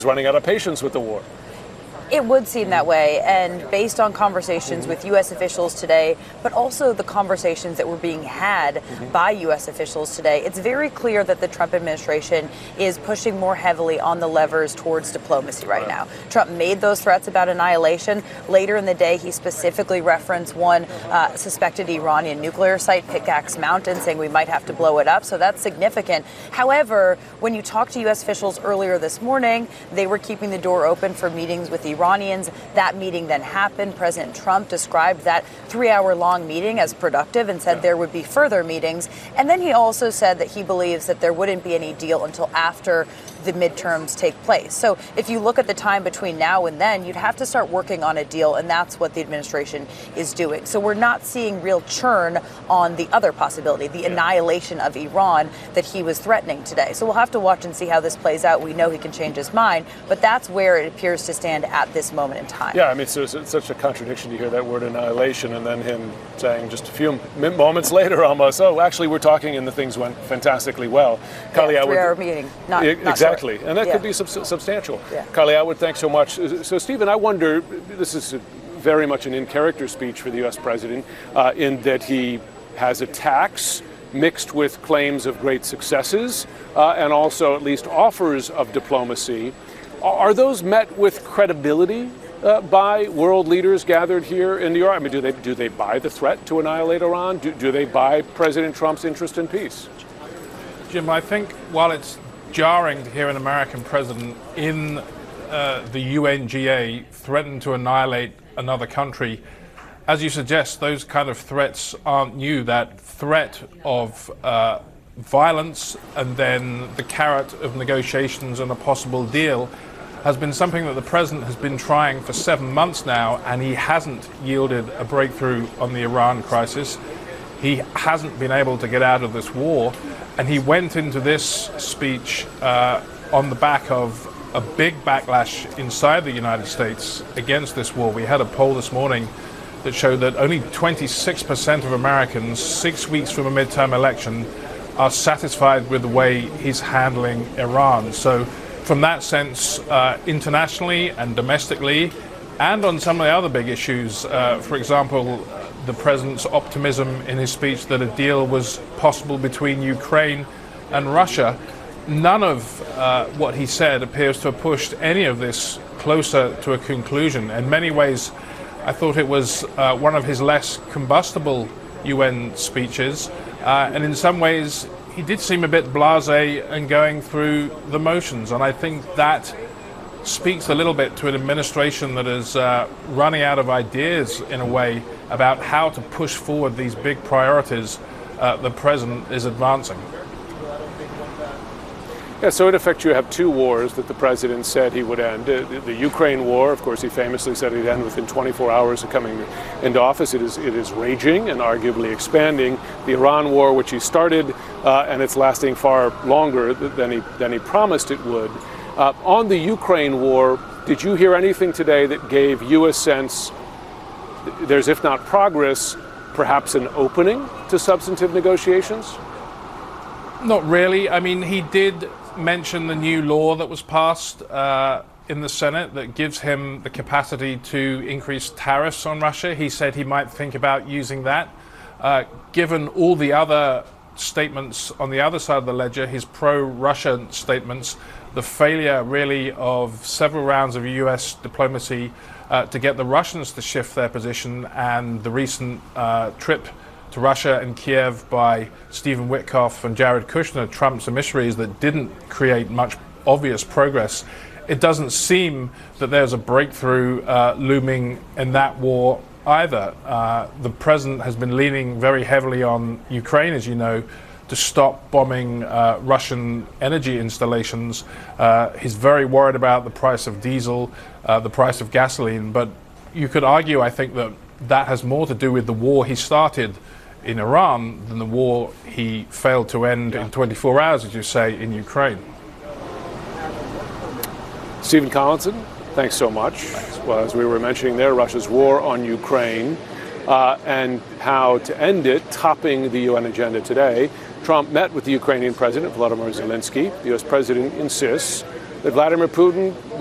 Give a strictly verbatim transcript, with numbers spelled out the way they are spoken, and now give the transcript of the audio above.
running out of patience with the war. It would seem that way, and based on conversations with U S officials today, but also the conversations that were being had mm-hmm. by U S officials today, it's very clear that the Trump administration is pushing more heavily on the levers towards diplomacy right now. Trump made those threats about annihilation. Later in the day, he specifically referenced one uh, suspected Iranian nuclear site, Pickaxe Mountain, saying we might have to blow it up, so that's significant. However, when you talk to U S officials earlier this morning, they were keeping the door open for meetings with Iran. Iranians. That meeting then happened. President Trump described that three-hour-long meeting as productive and said there would be further meetings. And then he also said that he believes that there wouldn't be any deal until after the midterms take place. So if you look at the time between now and then, you'd have to start working on a deal, and that's what the administration is doing. So we're not seeing real churn on the other possibility, the yeah. annihilation of Iran that he was threatening today. So we'll have to watch and see how this plays out. We know he can change his mind, but that's where it appears to stand at this moment in time. Yeah, I mean, so it's such a contradiction to hear that word annihilation and then him saying just a few moments later almost, oh, actually, we're talking and the things went fantastically well. Kali, yeah, three-hour meeting, not, yeah, not exactly, short. and that yeah. could be sub- substantial. Yeah. Kali Atwood, thanks so much. So, Stephen, I wonder, this is a, very much an in-character speech for the U S president uh, in that he has attacks mixed with claims of great successes uh, and also at least offers of diplomacy. Are those met with credibility uh, by world leaders gathered here in New York? I mean, do they do they buy the threat to annihilate Iran? Do, do they buy President Trump's interest in peace? Jim, I think while it's jarring to hear an American president in uh, the U N G A threaten to annihilate another country, as you suggest, those kind of threats aren't new. That threat of uh, violence and then the carrot of negotiations and a possible deal has been something that the president has been trying for seven months now, and he hasn't yielded a breakthrough on the Iran crisis. He hasn't been able to get out of this war, and he went into this speech uh, on the back of a big backlash inside the United States against this war. We had a poll this morning that showed that only twenty-six percent of Americans, six weeks from a midterm election, are satisfied with the way he's handling Iran. So from that sense, uh, internationally and domestically, and on some of the other big issues, uh, for example, the president's optimism in his speech that a deal was possible between Ukraine and Russia, none of uh, what he said appears to have pushed any of this closer to a conclusion. In many ways, I thought it was uh, one of his less combustible U N speeches, uh, and in some ways he did seem a bit blasé and going through the motions, and I think that speaks a little bit to an administration that is uh, running out of ideas in a way about how to push forward these big priorities uh, the president is advancing. Yeah, so in effect you have two wars that the president said he would end. Uh, the, the Ukraine war, of course, he famously said he'd end within twenty-four hours of coming into office. It is it is raging and arguably expanding. The Iran war, which he started, uh, and it's lasting far longer than he than he promised it would. Uh, on the Ukraine war, did you hear anything today that gave you a sense there's, if not progress, perhaps an opening to substantive negotiations? Not really. I mean, he did mention the new law that was passed uh, in the Senate that gives him the capacity to increase tariffs on Russia. He said he might think about using that. Uh, given all the other statements on the other side of the ledger, his pro-Russia statements, the failure really of several rounds of U S diplomacy uh, to get the Russians to shift their position, and the recent uh, trip to Russia and Kiev by Stephen Witkoff and Jared Kushner, Trump's emissaries, that didn't create much obvious progress. It doesn't seem that there's a breakthrough uh, looming in that war either. Uh, the president has been leaning very heavily on Ukraine, as you know, to stop bombing uh, Russian energy installations. Uh, he's very worried about the price of diesel, uh, the price of gasoline, but you could argue, I think, that that has more to do with the war he started in Iran than the war he failed to end yeah. in twenty-four hours, as you say, in Ukraine. Stephen Collinson, thanks so much. Thanks. Well, as we were mentioning there, Russia's war on Ukraine uh, and how to end it, topping the U N agenda today. Trump met with the Ukrainian President, Volodymyr Zelensky. The U S president insists that Vladimir Putin